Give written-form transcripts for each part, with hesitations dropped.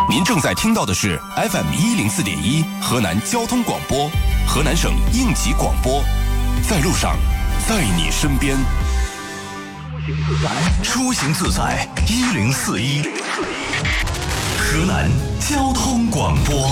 您正在听到的是 FM104.1河南交通广播，河南省应急广播，在路上，在你身边。 出行自在1041，河南交通广播。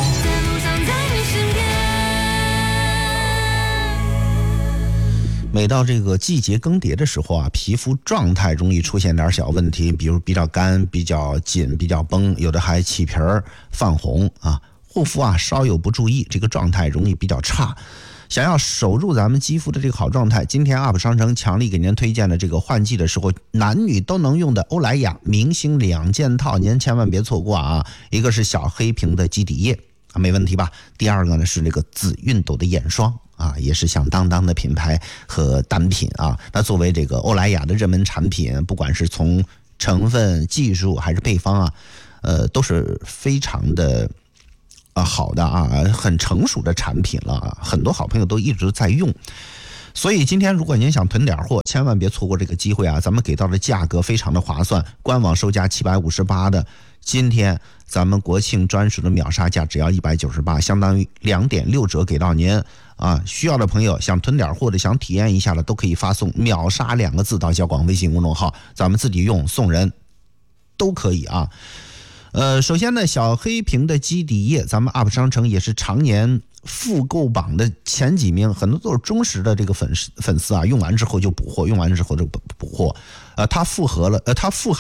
每到这个季节更迭的时候啊，皮肤状态容易出现点小问题，比如比较干、比较紧、比较崩，有的还起皮儿、泛红啊。护肤啊稍有不注意，这个状态容易比较差。想要守住咱们肌肤的这个好状态，今天 UP 商城强力给您推荐的这个换季的时候男女都能用的欧莱雅明星2件套，您千万别错过啊！一个是小黑瓶的基底液啊，没问题吧？第二个呢是这个紫熨斗的眼霜啊，也是响当当的品牌和单品啊。那作为这个欧莱雅的热门产品，不管是从成分、技术还是配方啊，都是非常的好的啊，很成熟的产品了啊，很多好朋友都一直在用。所以今天如果您想囤点货，千万别错过这个机会啊！咱们给到的价格非常的划算，官网售价758的，今天咱们国庆专属的秒杀价只要198，相当于2.6折给到您啊！需要的朋友想囤点货的，想体验一下的，都可以发送秒杀2个字到交广微信公众号，咱们自己用送人都可以啊。首先呢，小黑瓶的基底液，咱们 UP 商城也是常年复购榜的前几名，很多都是忠实的这个粉丝啊，用完之后就补货，用完之后就补货。它富含了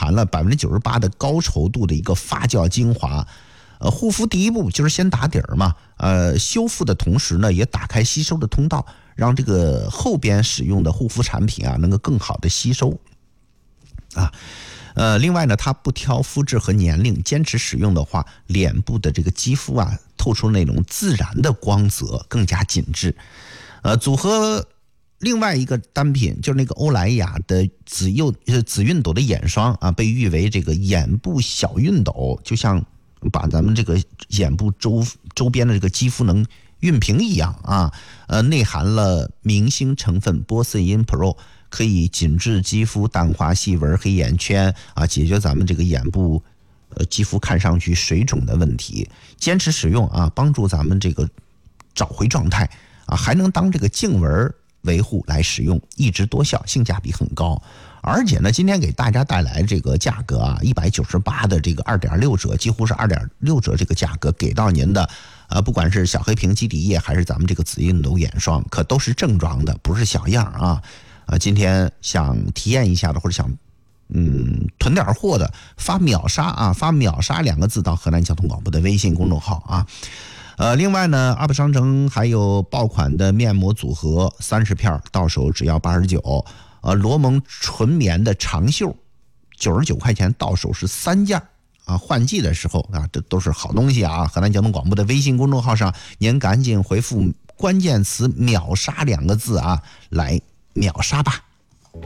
98%的高稠度的一个发酵精华。护肤第一步就是先打底儿嘛，修复的同时呢，也打开吸收的通道，让这个后边使用的护肤产品啊，能够更好的吸收啊。另外呢，它不挑肤质和年龄，坚持使用的话，脸部的这个肌肤啊，透出那种自然的光泽，更加紧致。组合另外一个单品就是那个欧莱雅的紫熨斗的眼霜啊，被誉为这个眼部小熨斗，就像把咱们这个眼部周边的这个肌肤能熨平一样啊。内含了明星成分波司因 Pro。可以紧致肌肤、淡化细纹、黑眼圈啊，解决咱们这个眼部肌肤看上去水肿的问题。坚持使用啊，帮助咱们这个找回状态啊，还能当这个静纹维护来使用，一直多效，性价比很高。而且呢，今天给大家带来这个价格啊，198的这个2.6折，几乎是2.6折这个价格给到您的。不管是小黑瓶基底液还是咱们这个紫熨斗眼霜，可都是正装的，不是小样啊。今天想体验一下的，或者想囤点货的，发秒杀2个字到河南交通广播的微信公众号啊。另外呢 UP 商城还有爆款的面膜组合30片，到手只要89。罗蒙纯棉的长袖99块钱，到手是3件啊。换季的时候啊，这都是好东西啊。河南交通广播的微信公众号上，您赶紧回复关键词秒杀2个字啊，来秒杀吧。